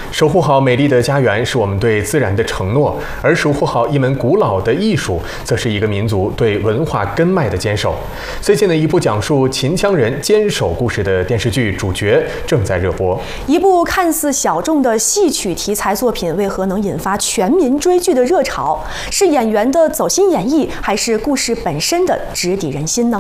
守护好美丽的家园是我们对自然的承诺，而守护好一门古老的艺术，则是一个民族对文化根脉的坚守。最近的一部讲述秦腔人坚守故事的电视剧《主角》正在热播。 一部看似小众的戏曲题材作品，为何能引发全民追剧的热潮？是演员的走心演绎，还是故事本身的直抵人心呢？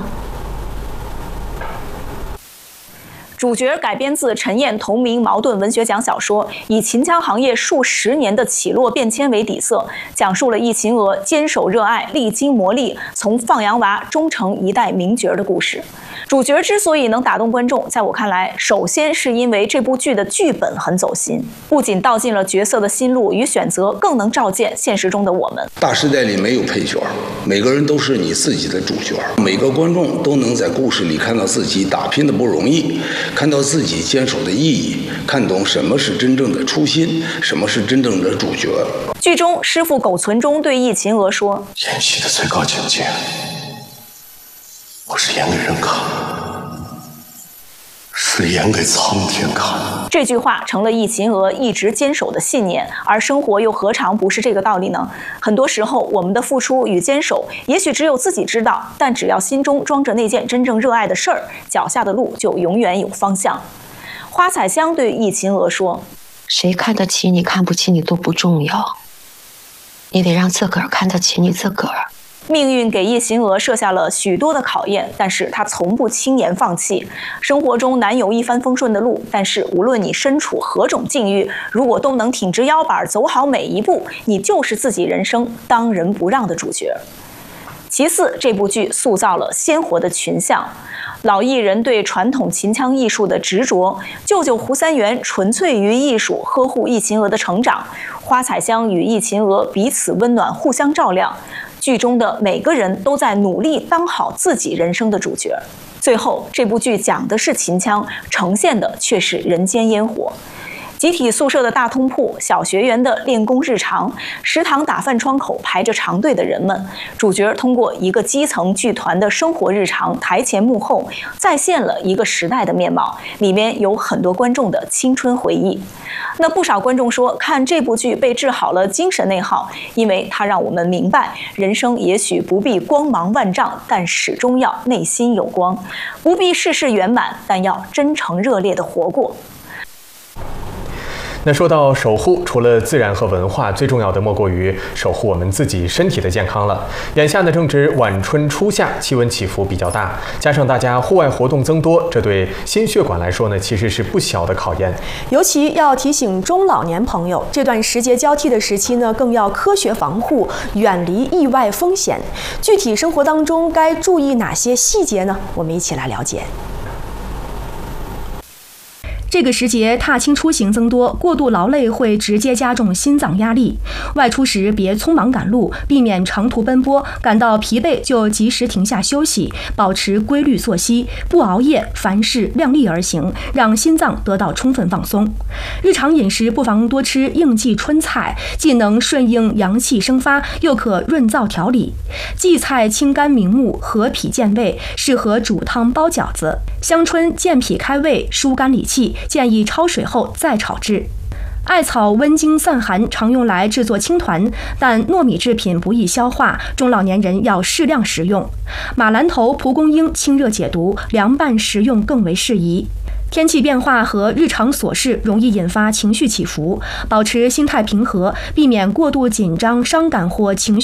主角改编自陈燕同名茅盾文学奖小说，以秦腔行业数十年的起落变迁为底色，讲述了一秦娥坚守热爱、历经磨砺，从放羊娃终成一代名角的故事。主角之所以能打动观众，在我看来，首先是因为这部剧的剧本很走心，不仅道尽了角色的心路与选择，更能照见现实中的我们。 大时代里没有配角，每个人都是你自己的主角，每个观众都能在故事里看到自己打拼的不容易，看到自己坚守的意义，看懂什么是真正的初心，什么是真正的主角。 剧中，师傅苟存中对易秦娥说：“ 演戏的最高境界，不是演给人看，是演给苍天看。” 这句话成了易秦娥一直坚守的信念，而生活又何尝不是这个道理呢？很多时候，我们的付出与坚守，也许只有自己知道，但只要心中装着那件真正热爱的事儿，脚下的路就永远有方向。花彩香对易秦娥说：“ 谁看得起你，看不起你都不重要，你得让自个儿看得起你自个儿。” 命运给易秦娥设下了许多的考验，但是她从不轻言放弃。生活中难有一帆风顺的路，但是无论你身处何种境遇，如果都能挺直腰板走好每一步，你就是自己人生当仁不让的主角。其次，这部剧塑造了鲜活的群像。老艺人对传统秦腔艺术的执着，舅舅胡三元纯粹于艺术，呵护易秦娥的成长，花彩香与易秦娥彼此温暖，互相照亮。剧中的每个人都在努力当好自己人生的主角。最后，这部剧讲的是秦腔，呈现的却是人间烟火。集体宿舍的大通铺，小学员的练功日常，食堂打饭窗口排着长队的人们，主角通过一个基层剧团的生活日常，台前幕后，再现了一个时代的面貌，里面有很多观众的青春回忆。那不少观众说，看这部剧被治好了精神内耗，因为它让我们明白，人生也许不必光芒万丈，但始终要内心有光；不必事事圆满，但要真诚热烈地活过。 那说到守护，除了自然和文化，最重要的莫过于守护我们自己身体的健康了。眼下呢，正值晚春初夏，气温起伏比较大，加上大家户外活动增多，这对心血管来说呢，其实是不小的考验。 尤其要提醒中老年朋友，这段时节交替的时期呢，更要科学防护，远离意外风险。具体生活当中该注意哪些细节呢？我们一起来了解。这个时节踏青出行增多，过度劳累会直接加重心脏压力。外出时别匆忙赶路，避免长途奔波，感到疲惫就及时停下休息，保持规律作息，不熬夜，凡事量力而行，让心脏得到充分放松。日常饮食不妨多吃应季春菜，既能顺应阳气生发，又可润燥调理。荠菜清肝明目，和脾健胃，适合煮汤包饺子。香椿健脾开胃，疏肝理气，建议焯水后再炒制。艾草温经散寒，常用来制作青团，但糯米制品不易消化，中老年人要适量食用。马兰头、蒲公英清热解毒，凉拌食用更为适宜。天气变化和日常琐事容易引发情绪起伏，保持心态平和，避免过度紧张、伤感或情绪